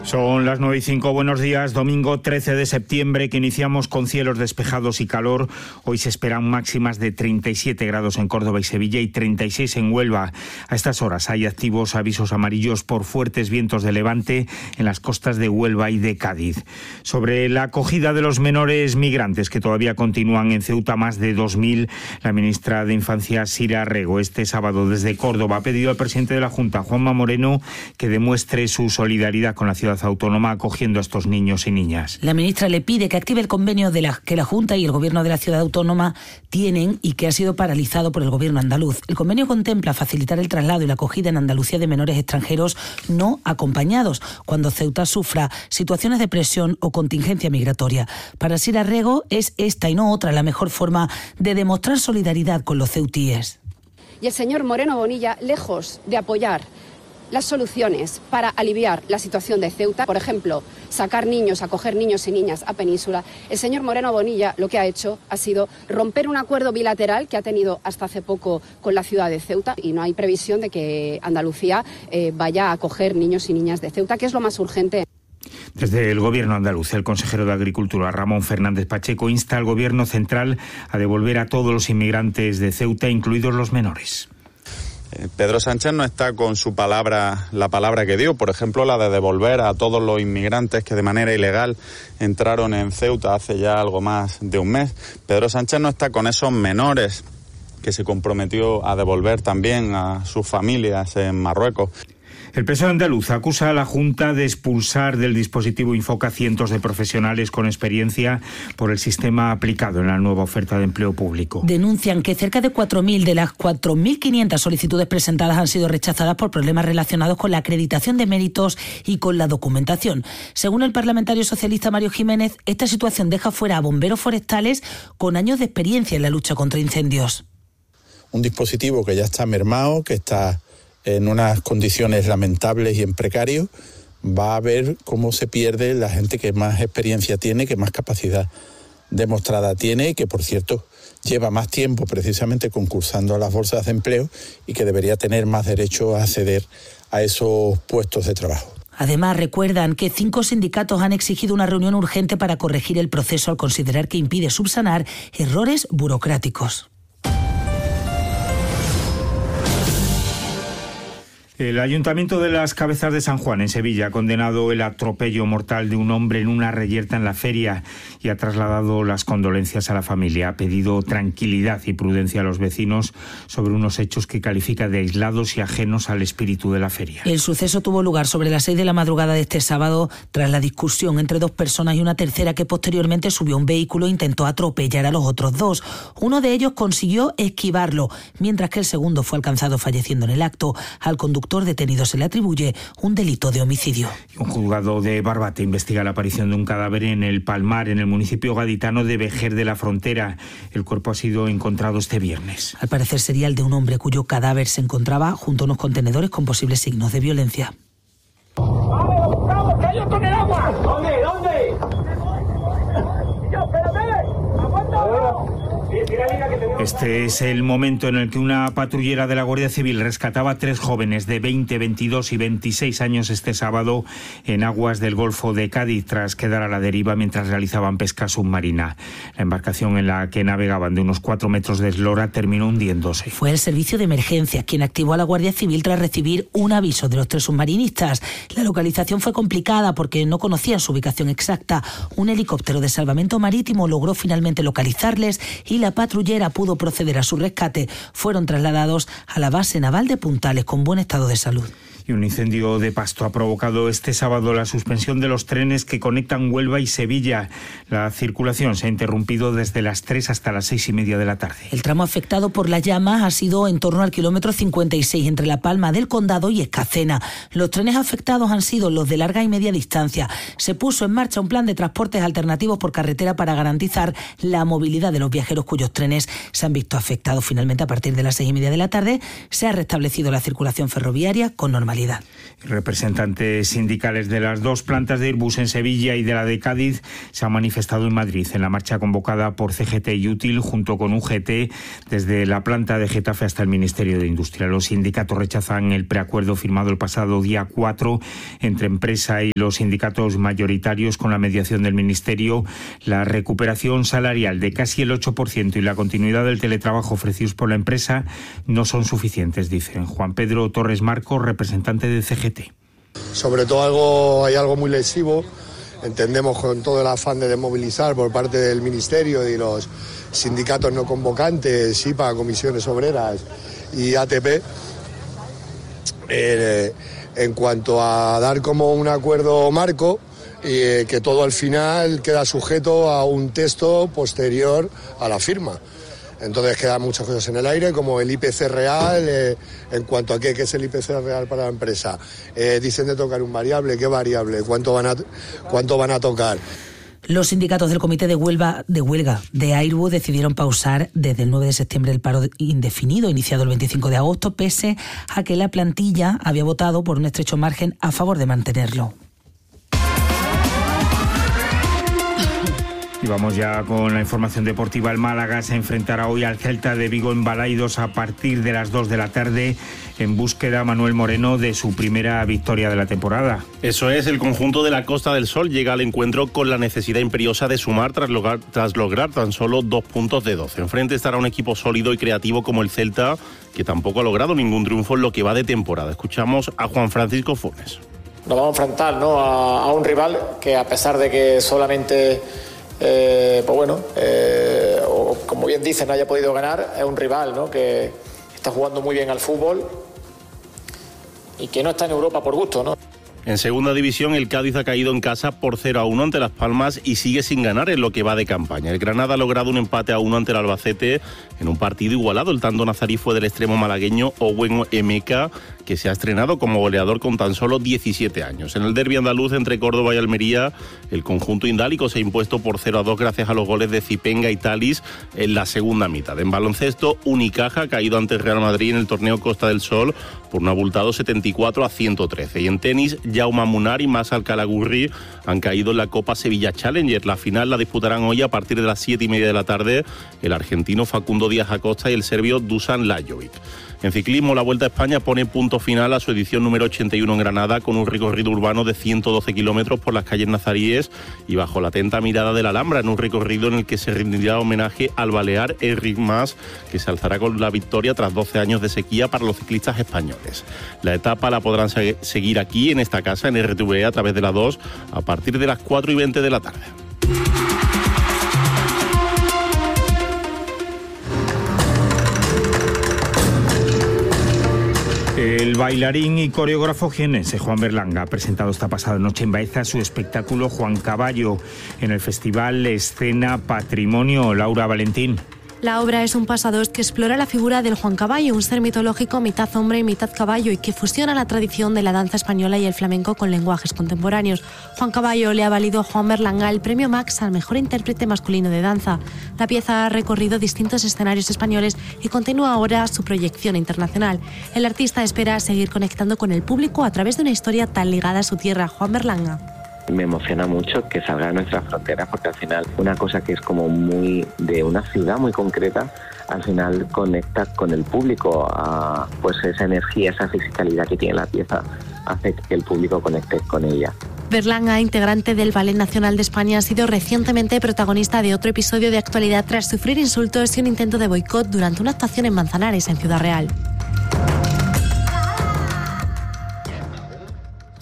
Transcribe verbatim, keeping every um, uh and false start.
Son las nueve y cinco, buenos días, domingo trece de septiembre, que iniciamos con cielos despejados y calor. Hoy se esperan máximas de treinta y siete grados en Córdoba y Sevilla y treinta y seis en Huelva. A estas horas hay activos avisos amarillos por fuertes vientos de levante en las costas de Huelva y de Cádiz. Sobre la acogida de los menores migrantes que todavía continúan en Ceuta, más de dos mil, la ministra de Infancia, Sira Rego, este sábado desde Córdoba ha pedido al presidente de la Junta, Juanma Moreno, que demuestre su solidaridad con la ciudad autónoma acogiendo a estos niños y niñas. La ministra le pide que active el convenio de la, que la Junta y el Gobierno de la ciudad autónoma tienen y que ha sido paralizado por el Gobierno andaluz. El convenio contempla facilitar el traslado y la acogida en Andalucía de menores extranjeros no acompañados cuando Ceuta sufra situaciones de presión o contingencia migratoria. Para Sira Rego es esta y no otra la mejor forma de demostrar solidaridad con los ceutíes. Y el señor Moreno Bonilla, lejos de apoyar las soluciones para aliviar la situación de Ceuta, por ejemplo, sacar niños, acoger niños y niñas a Península, el señor Moreno Bonilla lo que ha hecho ha sido romper un acuerdo bilateral que ha tenido hasta hace poco con la ciudad de Ceuta, y no hay previsión de que Andalucía eh, vaya a acoger niños y niñas de Ceuta, que es lo más urgente. Desde el Gobierno andaluz, el consejero de Agricultura, Ramón Fernández Pacheco, insta al Gobierno central a devolver a todos los inmigrantes de Ceuta, incluidos los menores. Pedro Sánchez no está con su palabra, la palabra que dio, por ejemplo, la de devolver a todos los inmigrantes que de manera ilegal entraron en Ceuta hace ya algo más de un mes. Pedro Sánchez no está con esos menores que se comprometió a devolver también a sus familias en Marruecos. El P S O E andaluz acusa a la Junta de expulsar del dispositivo Infoca cientos de profesionales con experiencia por el sistema aplicado en la nueva oferta de empleo público. Denuncian que cerca de cuatro mil de las cuatro mil quinientas solicitudes presentadas han sido rechazadas por problemas relacionados con la acreditación de méritos y con la documentación. Según el parlamentario socialista Mario Jiménez, esta situación deja fuera a bomberos forestales con años de experiencia en la lucha contra incendios. Un dispositivo que ya está mermado, que está en unas condiciones lamentables y en precario, va a ver cómo se pierde la gente que más experiencia tiene, que más capacidad demostrada tiene y que, por cierto, lleva más tiempo precisamente concursando a las bolsas de empleo y que debería tener más derecho a acceder a esos puestos de trabajo. Además, recuerdan que cinco sindicatos han exigido una reunión urgente para corregir el proceso al considerar que impide subsanar errores burocráticos. El Ayuntamiento de las Cabezas de San Juan, en Sevilla, ha condenado el atropello mortal de un hombre en una reyerta en la feria y ha trasladado las condolencias a la familia. Ha pedido tranquilidad y prudencia a los vecinos sobre unos hechos que califica de aislados y ajenos al espíritu de la feria. El suceso tuvo lugar sobre las seis de la madrugada de este sábado, tras la discusión entre dos personas y una tercera que posteriormente subió a un vehículo e intentó atropellar a los otros dos. Uno de ellos consiguió esquivarlo, mientras que el segundo fue alcanzado falleciendo en el acto. Al conductor detenido se le atribuye un delito de homicidio. Un juzgado de Barbate investiga la aparición de un cadáver en el Palmar, en el municipio gaditano de Vejer de la Frontera. El cuerpo ha sido encontrado este viernes. Al parecer sería el de un hombre cuyo cadáver se encontraba junto a unos contenedores con posibles signos de violencia. ¡Vamos, vamos, que hay otro en el agua! ¿Dónde? ¿Dónde? ¡Yo, espérame! ¡Aguanta! Este es el momento en el que una patrullera de la Guardia Civil rescataba a tres jóvenes de veinte, veintidós y veintiséis años este sábado en aguas del Golfo de Cádiz tras quedar a la deriva mientras realizaban pesca submarina. La embarcación en la que navegaban de unos cuatro metros de eslora terminó hundiéndose. Fue el servicio de emergencias quien activó a la Guardia Civil tras recibir un aviso de los tres submarinistas. La localización fue complicada porque no conocían su ubicación exacta. Un helicóptero de salvamento marítimo logró finalmente localizarles y la patrullera pudo proceder a su rescate. Fueron trasladados a la base naval de Puntales con buen estado de salud. Y un incendio de Pasto ha provocado este sábado la suspensión de los trenes que conectan Huelva y Sevilla. La circulación se ha interrumpido desde las tres hasta las seis y media de la tarde. El tramo afectado por las llamas ha sido en torno al kilómetro cincuenta y seis entre La Palma del Condado y Escacena. Los trenes afectados han sido los de larga y media distancia. Se puso en marcha un plan de transportes alternativos por carretera para garantizar la movilidad de los viajeros cuyos trenes se han visto afectados. Finalmente, a partir de las seis y media de la tarde, se ha restablecido la circulación ferroviaria con normalidad. normalidad. Representantes sindicales de las dos plantas de Airbus en Sevilla y de la de Cádiz se han manifestado en Madrid en la marcha convocada por C G T y Útil junto con U G T desde la planta de Getafe hasta el Ministerio de Industria. Los sindicatos rechazan el preacuerdo firmado el pasado día cuatro entre empresa y los sindicatos mayoritarios con la mediación del Ministerio. La recuperación salarial de casi el ocho por ciento y la continuidad del teletrabajo ofrecidos por la empresa no son suficientes, dicen. Juan Pedro Torres Marcos, representante de C G T. Sobre todo algo, hay algo muy lesivo, entendemos con todo el afán de desmovilizar por parte del Ministerio y los sindicatos no convocantes, I P A, Comisiones Obreras y A T P, eh, en cuanto a dar como un acuerdo marco, eh, que todo al final queda sujeto a un texto posterior a la firma. Entonces quedan muchas cosas en el aire, como el I P C real, eh, en cuanto a qué, qué es el I P C real para la empresa. Eh, dicen de tocar un variable, ¿qué variable? ¿Cuánto van a, cuánto van a tocar? Los sindicatos del Comité de Huelga, de Huelga de Airbus decidieron pausar desde el nueve de septiembre el paro indefinido iniciado el veinticinco de agosto, pese a que la plantilla había votado por un estrecho margen a favor de mantenerlo. Y vamos ya con la información deportiva. El Málaga se enfrentará hoy al Celta de Vigo en Balaidos a partir de las dos de la tarde en búsqueda, Manuel Moreno, de su primera victoria de la temporada. Eso es, el conjunto de la Costa del Sol llega al encuentro con la necesidad imperiosa de sumar tras lograr, tras lograr tan solo dos puntos de doce. Enfrente estará un equipo sólido y creativo como el Celta, que tampoco ha logrado ningún triunfo en lo que va de temporada. Escuchamos a Juan Francisco Funes. Nos vamos a enfrentar, ¿no?, a, a un rival que, a pesar de que solamente... Eh, pues bueno, eh, o como bien dicen, no haya podido ganar, es un rival, ¿no?, que está jugando muy bien al fútbol y que no está en Europa por gusto, ¿no? En segunda división, el Cádiz ha caído en casa por cero a uno ante Las Palmas y sigue sin ganar en lo que va de campaña. El Granada ha logrado un empate a uno ante el Albacete en un partido igualado. El tanto nazarí fue del extremo malagueño Owen Emeka, que se ha estrenado como goleador con tan solo diecisiete años. En el derbi andaluz entre Córdoba y Almería, el conjunto indálico se ha impuesto por cero a dos gracias a los goles de Zipenga y Talis en la segunda mitad. En baloncesto, Unicaja ha caído ante el Real Madrid en el torneo Costa del Sol por un abultado setenta y cuatro a ciento trece. Y en tenis, Jaume Munar y Masal Calagurri han caído en la Copa Sevilla Challenger. La final la disputarán hoy a partir de las siete y media de la tarde el argentino Facundo Díaz Acosta y el serbio Dusan Lajovic. En ciclismo, la Vuelta a España pone punto final a su edición número ochenta y uno en Granada con un recorrido urbano de ciento doce kilómetros por las calles nazaríes y bajo la atenta mirada de la Alhambra, en un recorrido en el que se rendirá homenaje al balear Enric Mas, que se alzará con la victoria tras doce años de sequía para los ciclistas españoles. La etapa la podrán seguir aquí en esta casa, en R T V E, a través de la dos, a partir de las cuatro y veinte de la tarde. El bailarín y coreógrafo jiennense Juan Berlanga ha presentado esta pasada noche en Baeza su espectáculo Juan Caballo en el Festival Escena Patrimonio. Laura Valentín. La obra es un pasados que explora la figura del Juan Caballo, un ser mitológico mitad hombre y mitad caballo y que fusiona la tradición de la danza española y el flamenco con lenguajes contemporáneos. Juan Caballo le ha valido a Juan Berlanga el premio Max al mejor intérprete masculino de danza. La pieza ha recorrido distintos escenarios españoles y continúa ahora su proyección internacional. El artista espera seguir conectando con el público a través de una historia tan ligada a su tierra. Juan Berlanga. Me emociona mucho que salga de nuestras fronteras, porque al final una cosa que es como muy de una ciudad muy concreta, al final conecta con el público. A, pues esa energía, esa fisicalidad que tiene la pieza hace que el público conecte con ella. Berlanga, integrante del Ballet Nacional de España, ha sido recientemente protagonista de otro episodio de actualidad tras sufrir insultos y un intento de boicot durante una actuación en Manzanares, en Ciudad Real.